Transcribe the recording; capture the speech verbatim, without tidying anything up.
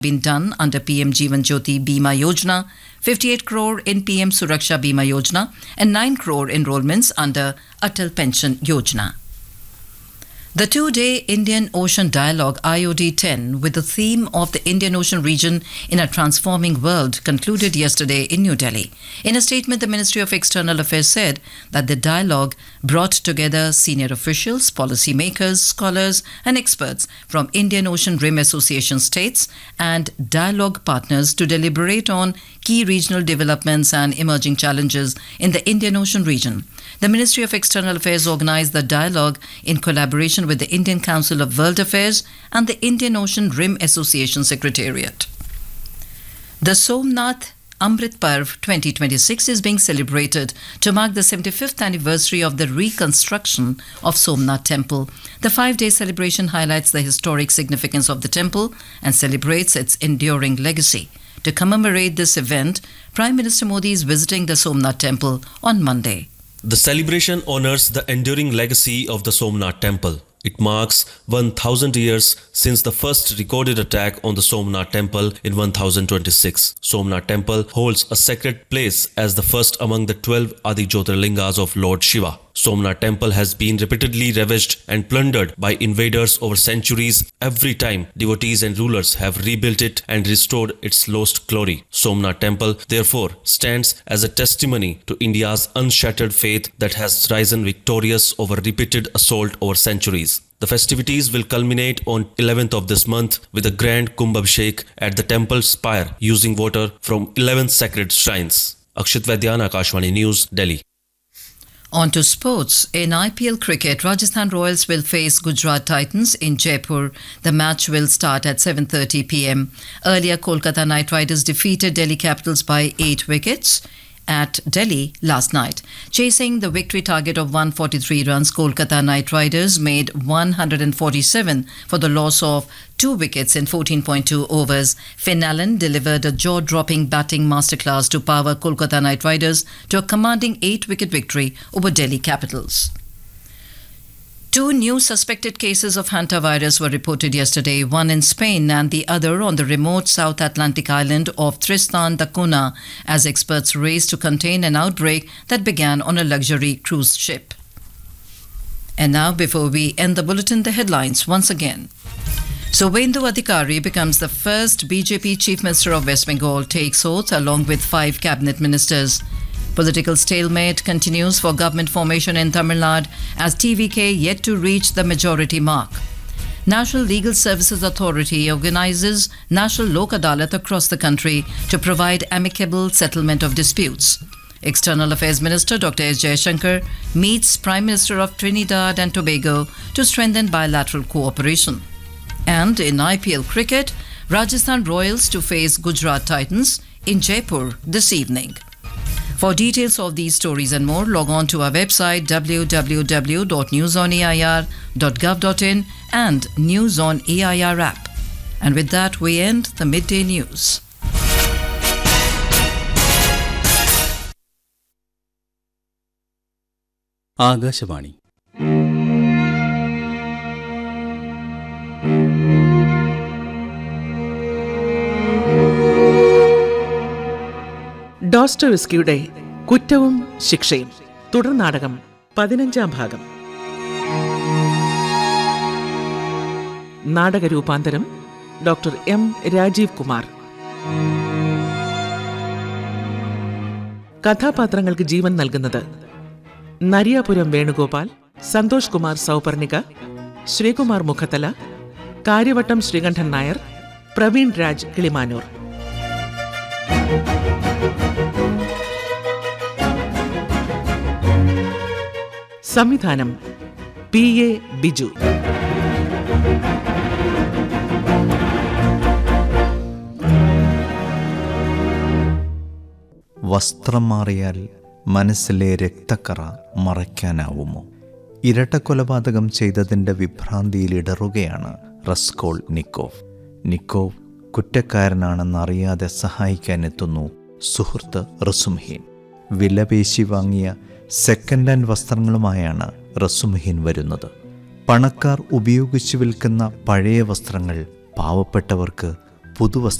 been done under P M Jeevan Jyoti Bima Yojana, fifty-eight crore in P M Suraksha Bima Yojana, and nine crore enrollments under Atal Pension Yojana. The two-day Indian Ocean Dialogue I O D ten with the theme of the Indian Ocean region in a transforming world concluded yesterday in New Delhi. In a statement, the Ministry of External Affairs said that the dialogue brought together senior officials, policymakers, scholars and experts from Indian Ocean Rim Association states and dialogue partners to deliberate on key regional developments and emerging challenges in the Indian Ocean region. The Ministry of External Affairs organized the dialogue in collaboration with the Indian Council of World Affairs and the Indian Ocean Rim Association Secretariat. The Somnath Amrit Parv twenty twenty-six is being celebrated to mark the seventy-fifth anniversary of the reconstruction of Somnath Temple. The five-day celebration highlights the historic significance of the temple and celebrates its enduring legacy. To commemorate this event, Prime Minister Modi is visiting the Somnath Temple on Monday. The celebration honors the enduring legacy of the Somnath Temple. It marks one thousand years since the first recorded attack on the Somnath Temple in one thousand twenty-six. Somnath Temple holds a sacred place as the first among the twelve Adi Jyotirlingas of Lord Shiva. Somnath Temple has been repeatedly ravaged and plundered by invaders over centuries. Every time, devotees and rulers have rebuilt it and restored its lost glory. Somnath Temple, therefore, stands as a testimony to India's unshattered faith that has risen victorious over repeated assault over centuries. The festivities will culminate on eleventh of this month with a grand Kumbh Abhishek at the temple spire using water from eleven sacred shrines. Akshit Vaidyan, Akashvani News, Delhi. On to sports. In I P L cricket, Rajasthan Royals will face Gujarat Titans in Jaipur. The match will start at seven thirty p m. Earlier, Kolkata Knight Riders defeated Delhi Capitals by eight wickets at Delhi last night. Chasing the victory target of one hundred forty-three runs, Kolkata Knight Riders made one hundred forty-seven for the loss of two wickets in fourteen point two overs. Finn Allen delivered a jaw-dropping batting masterclass to power Kolkata Knight Riders to a commanding eight-wicket victory over Delhi Capitals. Two new suspected cases of hantavirus were reported yesterday, one in Spain and the other on the remote South Atlantic island of Tristan da Cunha, as experts race to contain an outbreak that began on a luxury cruise ship. And now, before we end the bulletin, the headlines once again. Suvendu Adhikari becomes the first B J P Chief Minister of West Bengal, takes oath along with five cabinet ministers. Political stalemate continues for government formation in Tamil Nadu as T V K yet to reach the majority mark. National Legal Services Authority organizes National Lok Adalat across the country to provide amicable settlement of disputes. External Affairs Minister Doctor S. Jaishankar meets Prime Minister of Trinidad and Tobago to strengthen bilateral cooperation. And in I P L cricket, Rajasthan Royals to face Gujarat Titans in Jaipur this evening. For details of these stories and more, log on to our website w w w dot news on a i r dot gov dot in and News on A I R app. And with that, we end the midday news. Akashvani. ഡോസ്റ്റോവസ്കിയുടെ കുറ്റവും ശിക്ഷയും തുടർ നാടകം പതിനഞ്ചാം ഭാഗം. നാടകരൂപാന്തരം doctor M Rajeev Kumar. കഥാപാത്രങ്ങൾക്ക് ജീവൻ നൽകുന്നത് നരിയാപുരം വേണുഗോപാൽ, സന്തോഷ് കുമാർ സൗപർണിക, ശ്രീകുമാർ മുഖത്തല, കാര്യവട്ടം ശ്രീകണ്ഠൻ നായർ, പ്രവീൺ രാജ് കിളിമാനൂർ. സംവിധാനം P A Biju. വസ്ത്രം മാറിയാൽ മനസ്സിലെ രക്തക്കറ മറയ്ക്കാനാവുമോ? ഇരട്ടക്കൊലപാതകം ചെയ്തതിൻ്റെ വിഭ്രാന്തിയിൽ ഇടറുകയാണ് റസ്കോൾ നിക്കോവ്. നിക്കോവ് കുറ്റക്കാരനാണെന്നറിയാതെ സഹായിക്കാനെത്തുന്നു സുഹൃത്ത് റസുംഹീൻ. വിലപേശി വാങ്ങിയ സെക്കൻഡ് ഹാൻഡ് വസ്ത്രങ്ങളുമായാണ് റസുംഹീൻ വരുന്നത്. പണക്കാർ ഉപയോഗിച്ചു വിൽക്കുന്ന പഴയ വസ്ത്രങ്ങൾ പാവപ്പെട്ടവർക്ക് പുതുവസ്ത്രം